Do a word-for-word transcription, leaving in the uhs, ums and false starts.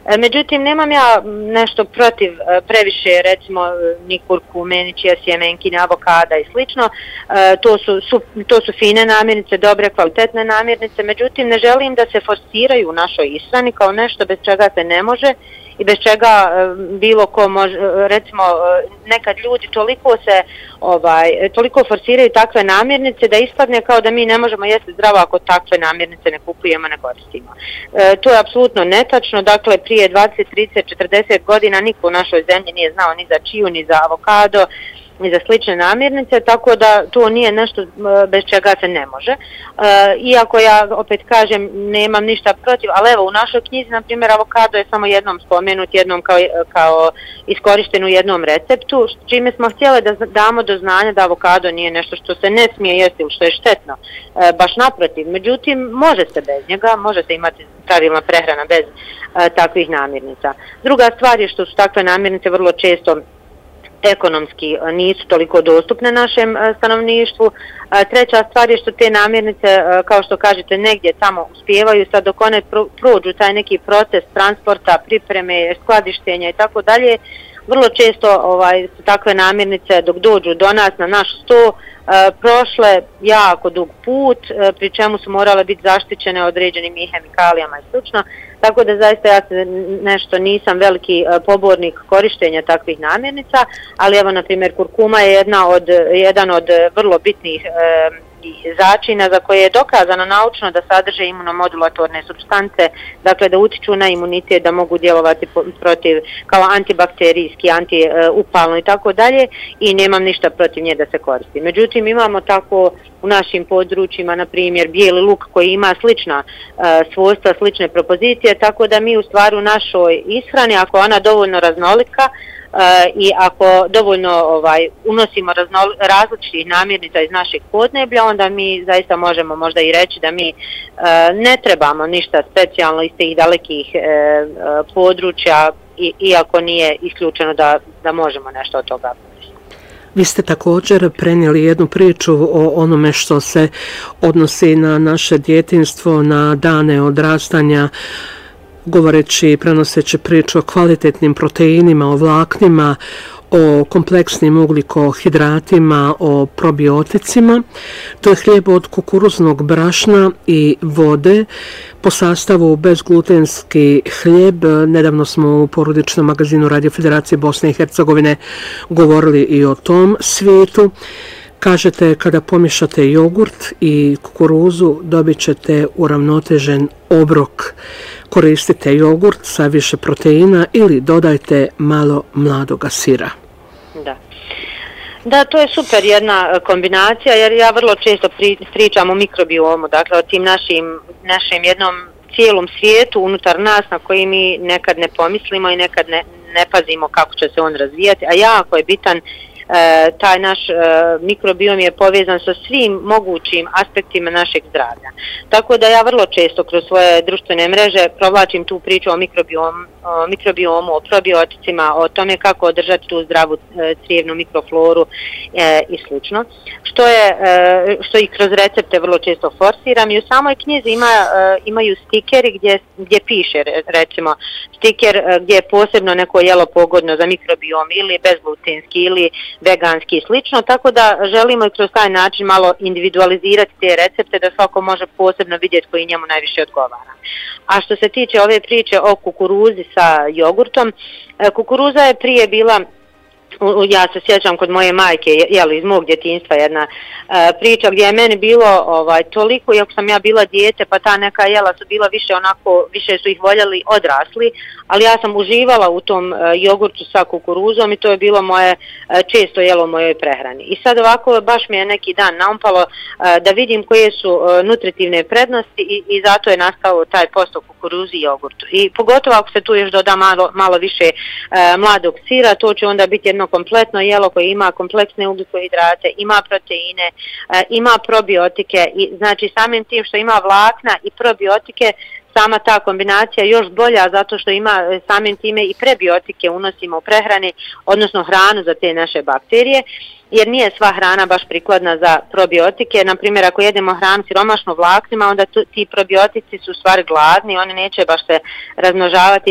Međutim, nemam ja nešto protiv previše, recimo, ni kurkume, ni čija sjemenki, ni avokada i slično. To su, su, to su fine namirnice, dobre, kvalitetne namirnice, međutim, ne želim da se forsiraju u našoj ishrani kao nešto bez čega se ne može i bez čega bilo ko može, recimo, nekad ljudi toliko se, ovaj, toliko forsiraju takve namirnice da ispadne kao da mi ne možemo jesti zdravo ako takve namirnice ne kupujemo, ne koristimo. E, to je apsolutno netačno, dakle prije dvadeset, trideset, četrdeset godina niko u našoj zemlji nije znao ni za čiju, ni za avokado, ni za slične namirnice, tako da to nije nešto bez čega se ne može. E, iako ja opet kažem nemam ništa protiv, ali evo u našoj knjizi, na primjer, avokado je samo jednom spomenut, jednom kao, kao iskorišten u jednom receptu, čime smo htjeli da damo do znanja da avokado nije nešto što se ne smije jesti ili što je štetno. E, baš naprotiv, međutim može se bez njega, može se imati pravilna prehrana bez e, takvih namirnica. Druga stvar je što su takve namirnice vrlo često ekonomski nisu toliko dostupne našem stanovništvu. Treća stvar je što te namirnice, kao što kažete, negdje tamo uspijevaju, sad dok one prođu taj neki proces transporta, pripreme, skladištenja i tako dalje, vrlo često ovaj, su takve namirnice dok dođu do nas na naš sto prošle jako dug put, pri čemu su morale biti zaštićene određenim i hemikalijama i slično. Tako da zaista ja se nešto nisam veliki pobornik korištenja takvih namirnica, ali evo na primjer kurkuma je jedna od, jedan od vrlo bitnih e, začina za koje je dokazano naučno da sadrže imunomodulatorne supstance, dakle da utiču na imunitet, da mogu djelovati protiv kao antibakterijski, antiupalno i tako dalje i nemam ništa protiv nje da se koristi. Međutim, imamo tako u našim područjima, na primjer, bijeli luk koji ima slična uh, svojstva, slične propozicije, tako da mi u stvari u našoj ishrani, ako ona dovoljno raznolika, Uh, i ako dovoljno ovaj, unosimo raznol, različitih namirnica iz našeg podneblja, onda mi zaista možemo možda i reći da mi uh, ne trebamo ništa specijalno iz tih dalekih uh, područja, i, iako nije isključeno da, da možemo nešto od toga. Vi ste također prenijeli jednu priču o onome što se odnosi na naše djetinjstvo, na dane odrastanja, govoreći i prenoseći priču o kvalitetnim proteinima, o vlaknima, o kompleksnim ugljikohidratima, o probioticima. To je hljeb od kukuruznog brašna i vode, po sastavu bezglutenski hljeb. Nedavno smo u porodičnom magazinu Radio Federacije Bosne i Hercegovine govorili i o tom svijetu. Kažete, kada pomiješate jogurt i kukuruzu dobit ćete uravnotežen obrok. Koristite jogurt sa više proteina ili dodajte malo mladoga sira. Da. Da, to je super jedna kombinacija, jer ja vrlo često pri, pričam o mikrobiomu, dakle o tim našim, našim jednom cijelom svijetu unutar nas na koji mi nekad ne pomislimo i nekad ne, ne pazimo kako će se on razvijati, a jako je bitan. E, taj naš e, mikrobiom je povezan sa svim mogućim aspektima našeg zdravlja. Tako da ja vrlo često kroz svoje društvene mreže provlačim tu priču o mikrobiomu, o, mikrobiomu, o probioticima, o tome kako održati tu zdravu e, crijevnu mikrofloru e, i slično. Što je e, što i kroz recepte vrlo često forsiram i u samoj knjizi ima, e, imaju stikeri gdje, gdje piše recimo stiker e, gdje je posebno neko jelo pogodno za mikrobiom ili bezglutenski ili veganski i slično, tako da želimo i kroz taj način malo individualizirati te recepte da svako može posebno vidjeti koji njemu najviše odgovara. A što se tiče ove priče o kukuruzi sa jogurtom, kukuruza je prije bila, ja se sjećam kod moje majke, jeli, iz mog djetinjstva jedna uh, priča gdje je meni bilo ovaj, toliko, iako sam ja bila dijete, pa ta neka jela su bila više onako, više su ih voljeli odrasli, ali ja sam uživala u tom uh, jogurtu sa kukuruzom i to je bilo moje uh, često jelo u mojoj prehrani. I sad ovako baš mi je neki dan naumpalo uh, da vidim koje su uh, nutritivne prednosti i, i zato je nastao taj post o kukuruzi i jogurtu. I pogotovo ako se tu još doda malo, malo više uh, mladog sira, to će onda biti jedno kompletno jelo koje ima kompleksne ugljikohidrate, ima proteine, ima probiotike i znači samim tim što ima vlakna i probiotike, sama ta kombinacija je još bolja zato što ima samim time i prebiotike unosimo u prehrani, odnosno hranu za te naše bakterije, jer nije sva hrana baš prikladna za probiotike. Naprimjer, ako jedemo hranu siromašnu vlaknima, onda tu, ti probiotici su u stvari gladni, oni neće baš se razmnožavati